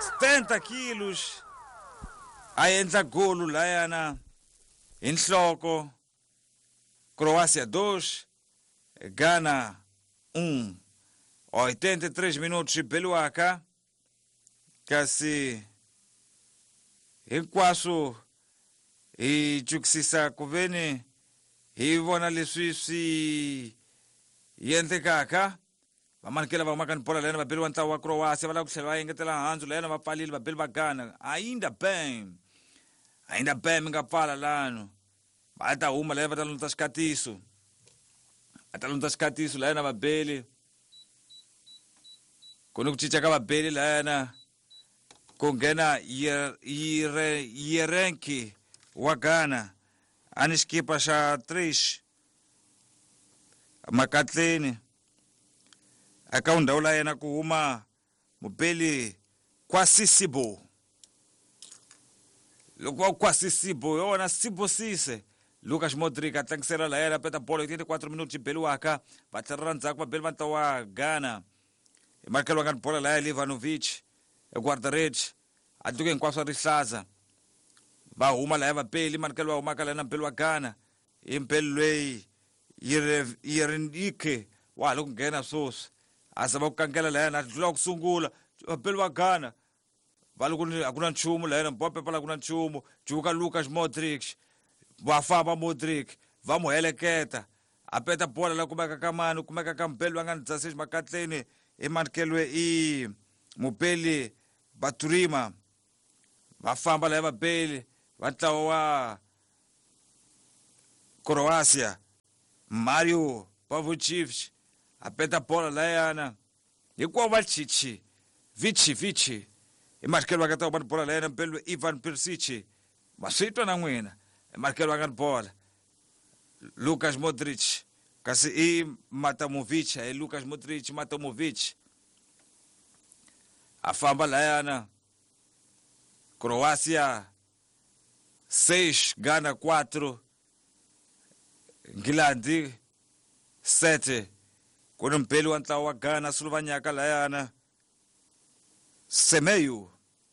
70 quilos ayenza golu layana inhloko Croácia 2 Ghana 1 83 minutos beluaka kasi hinkwaswo hi jukisisa ku veni hi vona leswi swi endlekaka vamanukela va humaka ni bola layana vabeli va ntlawa wa Croatia va lava ku tlhela va engetela handzu layana va pfalile vabeli va Ghana ainda bem mi nga pfala lano va ta huma layana va ta lunza xikatiso layana vabeli ku ni ku cinca ka vabeli layana ku nghena Yerenki wa Ghana a ni xikipa xa Trish Makatleni eka ndhawu la yena ku huma mubeli Kwasisibo loko Kwasisibo yona Sibosise Lucas Modric a tlangisela la yena peta bola 84 minutos beliwaka va tlhela ndzhaku vabeli va ntlawa wa Ghana markelo nga bola la Ivanovic eGuardaretti a duke hinkwaswo rihlaza va huma la vabeli markelo va humaka la na beli wa Ghana impeli lweyi Yerenike wa loko nghena swoswi asaba ku kankela la yena dlula ku sungula vabeli va Ghana va loko a ku na nchumu la yena bopepa la ku na nchumu juka Lucas Modric va famba Modric va mu heleketa a peta bola la kumeka ka mani kumeka ka mbeli va nga ni Dzasisi Makatleni emakelwe i mupeli Baturima va famba la vabeli va ntlawa wa Croatia Mario Pavlovic a peta bola la yana hinkwavo va chichi vichi emakelwe va ka ta bola la yana mpeli Ivan Perisic va switwa na n'wina emakelwe va ka bola Lucas Modric kasi i Matamovic Lucas Modric Matamovic a famba la yana Croácia 6 Ghana 4 Ngilandi 7 kuna mpeli wa ntlawa wa Ghana Slovanyaka la yana Semeyu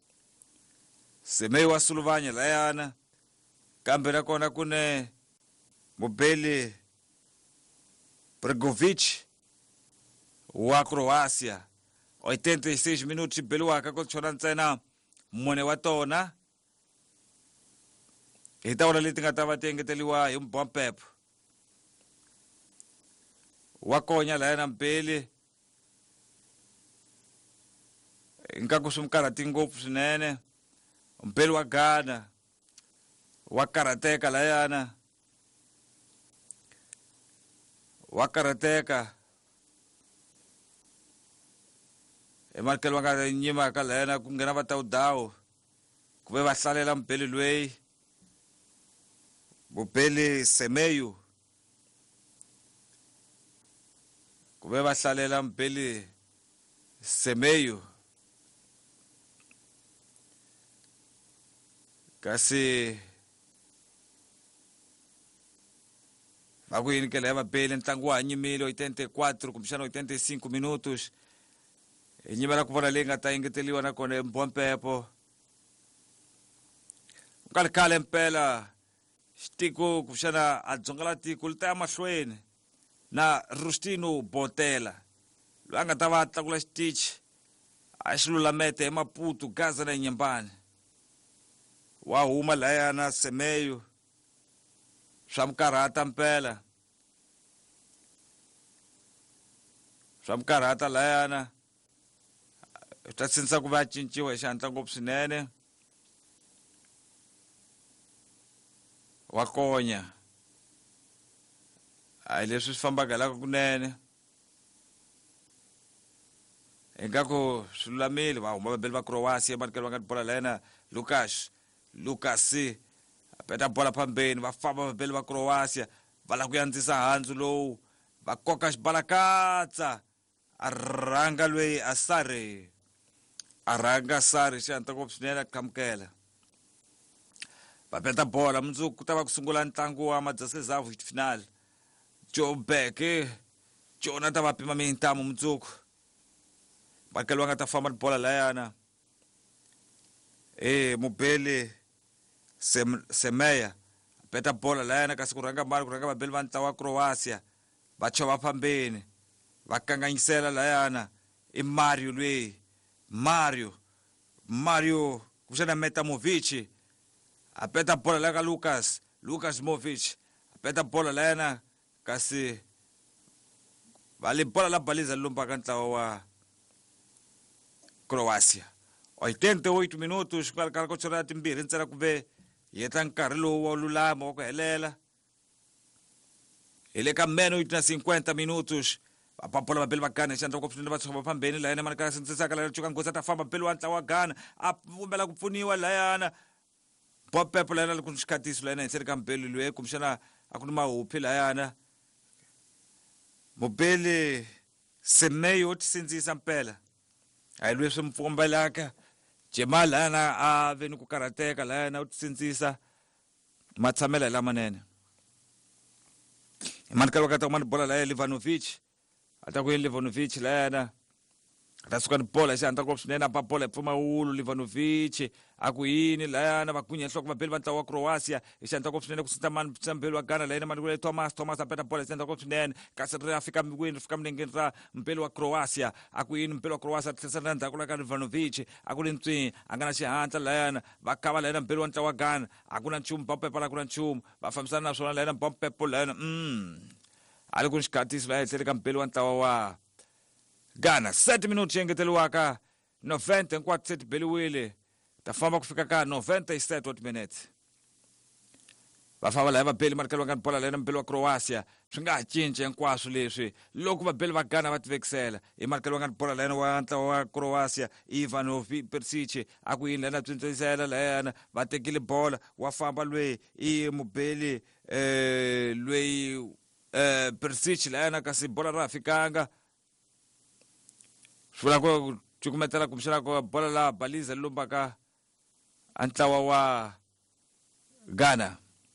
wa Slovanya la yana kambe na kona kune mubeli Bregovic wa Croácia 86 minutos beliwaka ku chona ntsena mune wa tona hi tawula leti nga ta va ti engeteliwa hi mbompepo wa konya la yana mpeli ingaku swi karhati ngopfu swinene mpeli wa Ghana wa karateka la yana wa karateka emarkelo va nga nyimaka la yana ku nghena va tawudawu ku ve va hlalela mpeli lweyi mupeli Semeyu ku ve va hlalela mpeli Semeyu kasi va ku yinikela ya vabeli ntlangu wa hanyimile 84 kumbexana 85 minutos hi nyimela ku vona leyi nga ta engeteliwa na kona mbompepo khale mpela xitiko kumbexana a dzonga la tiko li ta ya mahlweni na Rustino Botela loyi a nga ta va tlakula xitichi a xi lulamete eMaputo Gaza na Nyembani wa huma la yana Semeyo swa mukarhata mpela swa mukarhata la yana ta sinisa ku va cinciwa hi xantla ngopfu swinene wa konya a hi leswi swi fambaka laka kunene ingaku swi lulamile va huma vabeli va Croatia emanikelo va nga bola la yana Lucas a peta bola phambeni va famba vabeli va Croatia va la ku yandzisa handzu lowu va koka xibalakatsa a rhanga lweyi a rhanga Sari xihantla ngopfu swinene a qhamukela va peta bola mundzuku ku ta va ku sungula ntlangu wa Madzasezavo final Joe Beke Jona ta va pima mintamu mundzuku vakeli va nga ta famba ni bola la yana Mubeli Semeya peta bola layana kasi kuranga vabeli va ntlawa wa Croatia va chova phambeni va kanganyisela layana I Mario lweyi Mario kushana Metamovic a peta bola laka Lucas Movic a peta bola layana kasi vale bola la baliza lumba ka ntlawa wa Croatia 88 minutos kwalakala ko chora timbirhi ntsena ku ve yeta nkarhi lowu wa lulama wa ku helela hi le ka minute na 50 minutos vapapola vabeli va Ghana xandla ko pfunile va tshova phambeni layana mani ka sindzisaka la chuka ngoza ta famba beli wa ntlawa wa Ghana a vumbela ku pfuniwa layana Bob Pepo layana loko xikhatisi layana hi ka mbeli lwe kumshana a ku ni mahuphi layana Mubeli Semeyo tisindzisa mpela hayi leswi mfumbalaka Jemal layana a veni ku karateka layana u tisindzisa matsamela lamanene mani ka lokata mani bola laya Livanovic ata ku Livanovic layana ata suka ni bola xandla ko swinene a bola pfuma ulu Livanovic a ku yini layana va kunya nhloko vabeli va ntlawa wa Croatia hi xandla ko swinene ku sinta mani mbeli wa Ghana layana mani ku Thomas a peta bola xandla ko swinene kasi ri fika milengeni ra mbeli wa Croatia a ku yini mbeli wa Croatia tlherisela ndzhaku la ka Livanovic a ku ri a nga na xihatla layana va kava layana mbeli wa ntlawa wa Ghana a ku na nchumu Bompepa la ku na nchumu va fambisana naswona layana Bompepa layana a le ku xikhatisi la etlhele ka mbeli wa ntlawa wa Ghana 7 minutos engeteliwaka 90 hinkwato seti beliwile ta famba ku fika ka 97 minutes va famba laya vabeli marikeli va nga ni bola layana mbeli wa Croatia swi nga ha cinca hinkwaswo leswi loko vabeli va Ghana va tivekisela hi marikeli va nga ni bola layana wa ntlawa wa Croatia Ivanovic Perisic a ku yini layana tsintsisela layana va tekile bola wa famba lweyi I mubeli lweyi Perisic layana kasi bola ra fikanga swivula ku cukumetela kumxela ku bola la baliza lumbaka a ntlawa wa Ghana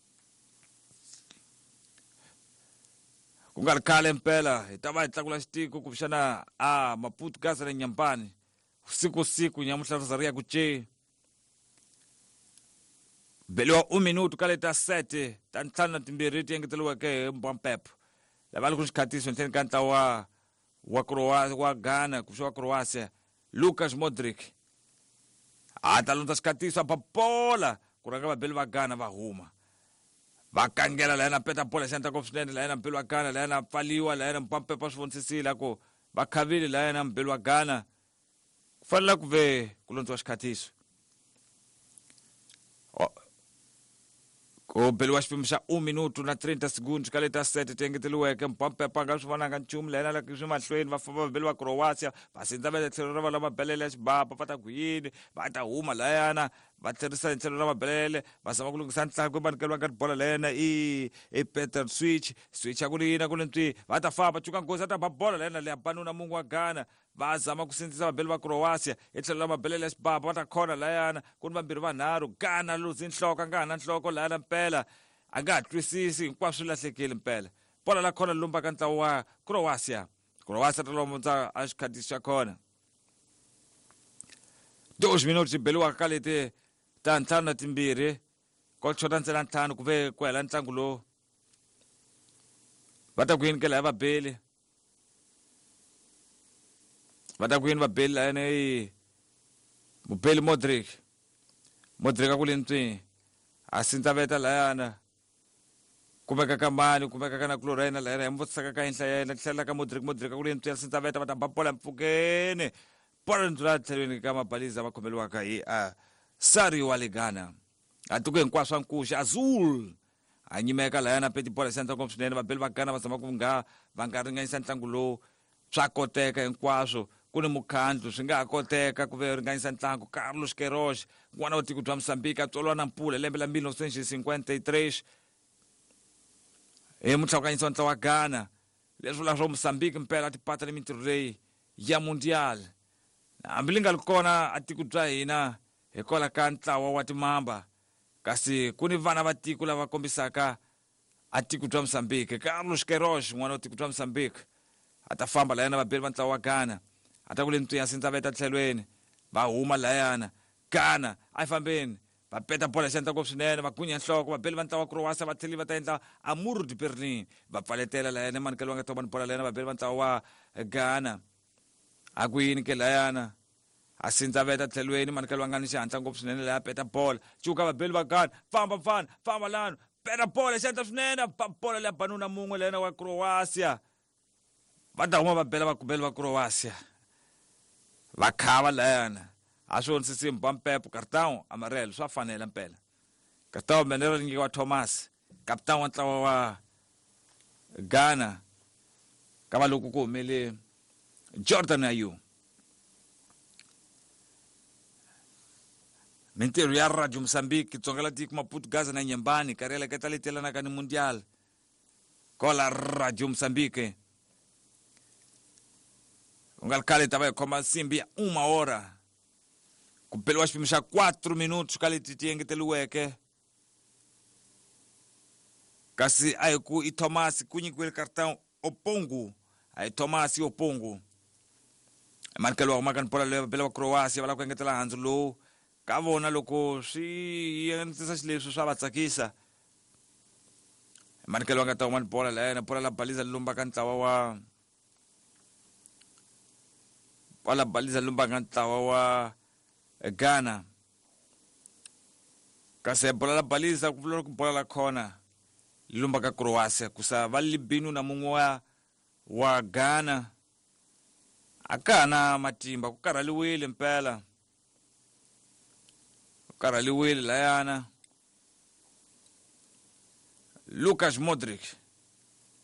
ku nga ri khale mpela hi ta va hi tlakula xitiko kumxana Maputo Gaza na Nyambani siku nyamuhla Rosaria ku beliwa 1 minuto ka leta 7 ta ntlhanu na timbirhi ti engeteliweke hi Bompepa lava loko xikhatisi ntlheni ka ntlawa wa Ghana kuxa Croatia Lucas Modric ta lundza xikhatisi va bola ku ranga vabeli va Ghana va huma va kangela layana peta bola xandla ko swinene layana mbeli wa Ghana layana pfaliwa layana Bompepa swi vonisisile ku va khavile layana mbeli wa Ghana ku fanele ku ve ku lundziwa xikhatisi ku beliwa xipimo xa 1 minuto na 30 segundos ka leta 7 ti engeteliweke Bompepa nga swi vonanga nchumu layana laki swi mahlweni va famba vabeli va Croatia va sindza va le tlhelo ra va lava belele ya xibaba va ta ku yini va ta huma layana va tlherisa hi tlhelo ra mabelele va zama ku lunghisa ntlangu emarikeli va nga bola layana I Peter Switch a ku ri yini a ku ri va ta famba cuka ngozi a ta ba bola layana leya banuna mungu wa Ghana va zama ku sindzisa vabeli va Croatia hi tlhelo ra mabelele ya xibaba va ta khona layana ku ni vambirhi vanharhu Ghana luzi nhloko a nga ha na nhloko layana mpela a nga ha twisisi hinkwaswo swi lahlekile mpela bola la khona lumba ka ntlawa wa Croatia ta lombondza a xikhatisi xa khona 2 minutos beliwa ka leti ta ntlhanu na timbirhi ko chota ntsena ntlhanu ku ve ku hela ntlangu lowu va ta ku yini ke laya vabeli layana mubeli Modric a ku le a sindza veta layana kumeka ka mani kumeka ka na Chlorina layana hi mvutisaka ka henhla yena tlhelela ka Modric a ku le a sindza veta va ta ba bola mpfhukeni bola ndlula tlhelweni ka mabaliza va khomeliwaka hi Sari wa le Ghana a tuku hinkwaswo swa nkuxa Azul a nyimeka layana peti bola xandla ngopfu swinene vabeli va Ghana va zama ku va nga ringanyisa ntlangu lowu swa koteka hinkwaswo ku ni mukhandlu swi nga ha koteka ku ve ringanyisa ntlangu Carlos Queiroz n'wana wa tiko bya Mozambique a tswaliwa na mpula lembe la 1953 mutlhakanyisi wa ntlawa wa Ghana leswi vulaka swa Mozambique mpela ti pata ni mintirho leyi ya mundial hambi li nga li kona a tiko bya hina hikwalaho ka ntlawa wa timamba kasi ku ni vana va tiko lava kombisaka a tiko bya Mozambique Carlos Queiroz n'wana wa tiko bya Mozambique a ta famba layana vabeli va ntlawa wa Ghana a ta ku le ntwini a sindza veta tlhelweni va huma layana Ghana a yi fambeni va peta bola hi xandla ngopfu swinene va gunya nhloko vabeli va ntlawa wa Croatia va tlheli va ta endla a muro di Berlin va pfaletela layana manikelo va nga ta va ni bola layana vabeli va ntlawa wa Ghana a ku yini ke layana a sindza veta tlhelweni manikelo va nga ni xihatla ngopfu swinene laya peta bola cuka vabeli va Ghana famba lano peta bola hi xandla swinene bola leya banuna mun'we layana wa Croatia va ta huma vabeli va Croatia va khava layana a swi vonisisi mpampepo cartão amarelo swa fanela mpela cartão amarelo ri nyikiwa Thomas kapitani wa ntlawa wa Ghana ka va loko ku humele Jordan Ayew mintirho ya Radio Mozambique Dzonga tiko Maputo na Nyembani karela ka taletelana ka ni mundial kola Radio Mozambique ungalkale tava khoma nsimbi ya 1 hora ku beliwa xipimo xa 4 minutos ka leti ti engeteliweke kasi a hi ku i Thomas ku nyikiwile cartão Opongu a hi Thomas Opongu manikelo wa makani pola leyi bela wa Croatia va lava ku engetela handzu lowu ka vona loko swi endlisa xileswi swa va tsakisa manikelo va nga ta huma ni pola la baliza lumba ka ntlawa wa wala baliza lumba ka ntlawa wa Ghana kasi bola la baliza ku vula ku bola la khona lumba ka Croatia kusa va libinu na mun'we wa Ghana a ka na matimba ku karhaliwile mpela ku karhaliwile layana Lukas Modric